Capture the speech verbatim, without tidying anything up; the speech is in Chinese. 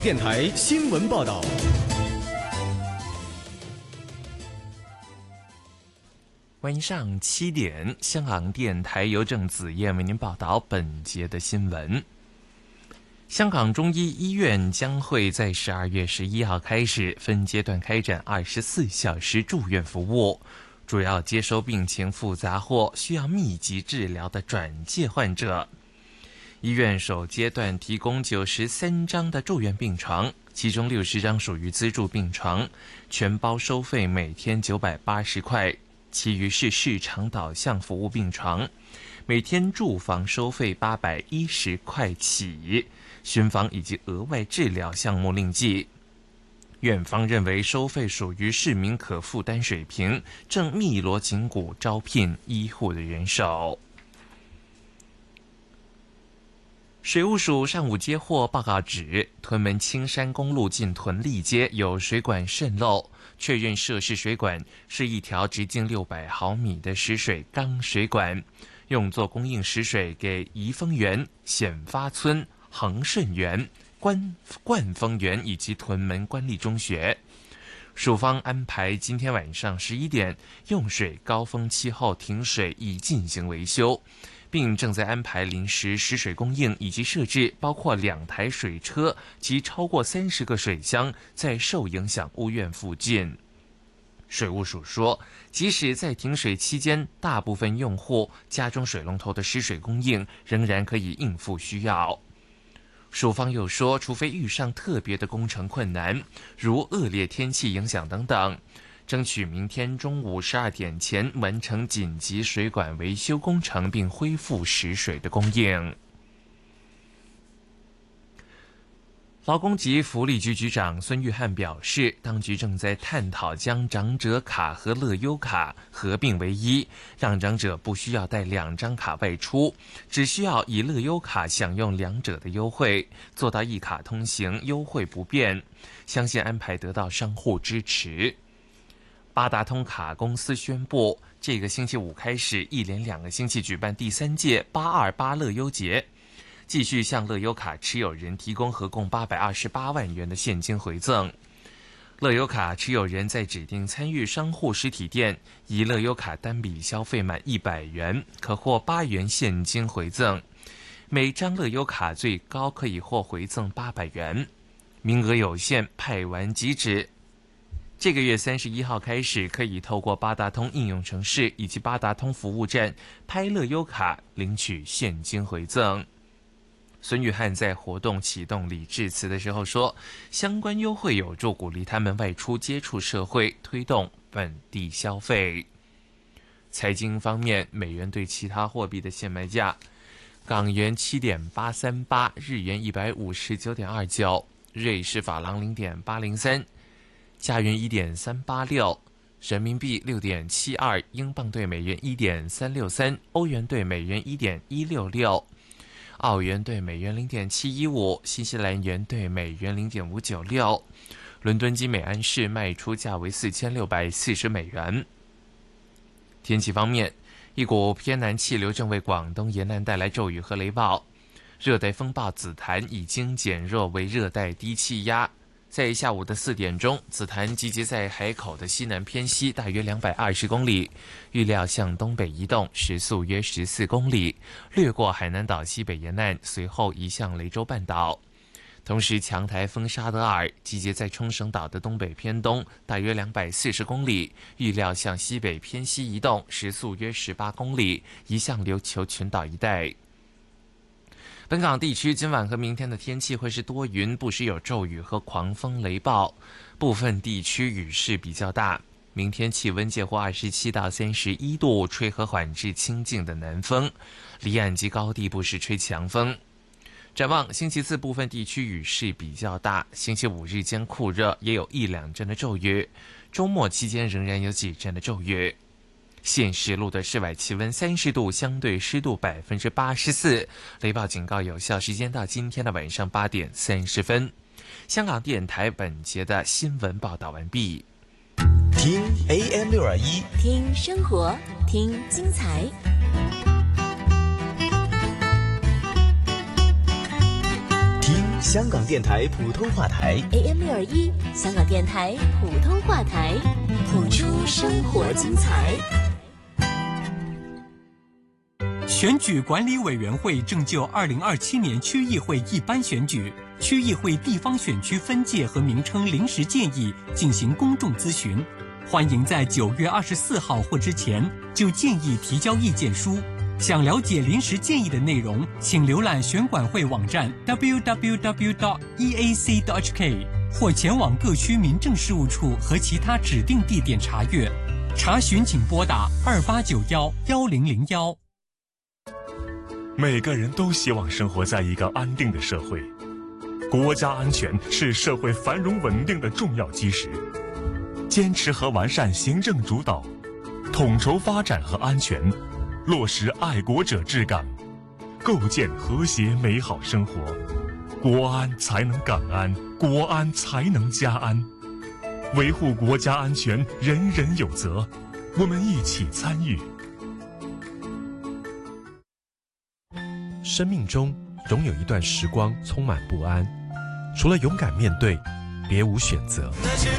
电台新闻报道。 晚上七点，香港电台由郑子燕为您报道本节的新闻。香港中医医院将会在十二月十一号开始分阶段开展二十四小时住院服务，主要接收病情复杂或需要密集治疗的转介患者。医院首阶段提供九十三张的住院病床，其中六十张属于资助病床，全包收费每天九百八十块，其余是市场导向服务病床，每天住房收费八百一十块起，巡房以及额外治疗项目另计。院方认为收费属于市民可负担水平，正密锣紧鼓招聘医护的人手。水务署上午接获报告指，屯门青山公路近屯利街有水管渗漏，确认涉事水管是一条直径六百毫米的食水钢水管，用作供应食水给怡丰园、显发村、恒顺园、冠冠丰园以及屯门官立中学。署方安排今天晚上十一点用水高峰期后停水，以进行维修，并正在安排临时食水供应以及设置包括两台水车及超过三十个水箱在受影响屋苑附近。水务署说，即使在停水期间，大部分用户家中水龙头的湿水供应仍然可以应付需要。署方又说，除非遇上特别的工程困难，如恶劣天气影响等等，争取明天中午十二点前完成紧急水管维修工程，并恢复食水的供应。劳工及福利局局长孙玉菡表示，当局正在探讨将长者卡和乐悠卡合并为一，让长者不需要带两张卡外出，只需要以乐悠卡享用两者的优惠，做到一卡通行，优惠不变。相信安排得到商户支持。八达通卡公司宣布，这个星期五开始，一连两个星期举办第三届八二八乐悠节，继续向乐悠卡持有人提供合共八百二十八万元的现金回赠。乐悠卡持有人在指定参与商户实体店，以乐悠卡单笔消费满一百元，可获八元现金回赠，每张乐悠卡最高可以获回赠八百元，名额有限，派完即止。这个月三十一号开始，可以透过八达通应用程式以及八达通服务站拍乐悠卡领取现金回赠。孙玉菡在活动启动礼致辞的时候说，相关优惠有助鼓励他们外出接触社会，推动本地消费。财经方面，美元对其他货币的现卖价：港元七点八三八，日元一百五十九点二九，瑞士法郎零点八零三，加元一点三八六，人民币六点七二，英镑对美元一点三六三，欧元对美元一点一六六，澳元对美元零点七一五，新西兰元对美元零点五九六。伦敦金每安士卖出价为四千六百四十美元。天气方面，一股偏南气流正为广东沿岸带来骤雨和雷暴，热带风暴紫檀已经减弱为热带低气压。在下午的四点钟，紫檀集结在海口的西南偏西大约两百二十公里，预料向东北移动，时速约十四公里，掠过海南岛西北沿岸，随后移向雷州半岛。同时，强台风沙德尔集结在冲绳岛的东北偏东大约两百四十公里，预料向西北偏西移动，时速约十八公里，移向琉球群岛一带。本港地区今晚和明天的天气会是多云，不时有骤雨和狂风雷暴，部分地区雨势比较大。明天气温介乎二十七到三十一度，吹和缓至清劲的南风，离岸及高地不时吹强风。展望星期四部分地区雨势比较大，星期五日间酷热，也有一两阵的骤雨，周末期间仍然有几阵的骤雨。现时录的室外气温三十度，相对湿度百分之八十四，雷暴警告有效时间到今天的晚上八点三十分。香港电台本节的新闻报道完毕。 听 A M 六二一， 听生活，听精彩。 听香港电台普通话台 A M 六二一，香港电台普通话台，谱出生活精彩。 选举管理委员会正就二零二七年区议会一般选举、区议会地方选区分界和名称临时建议进行公众咨询，欢迎在九月二十四号或之前就建议提交意见书。想了解临时建议的内容，请浏览选管会网站 double-u double-u double-u dot e a c dot h k 或前往各区民政事务处和其他指定地点查阅。查询请拨打二八九幺幺零零幺。 每个人都希望生活在一个安定的社会，国家安全是社会繁荣稳定的重要基石。坚持和完善行政主导，统筹发展和安全，落实爱国者治港，构建和谐美好生活，国安才能港安，国安才能家安。维护国家安全，人人有责，我们一起参与。 生命中总有一段时光充满不安，除了勇敢面对，别无选择。 那些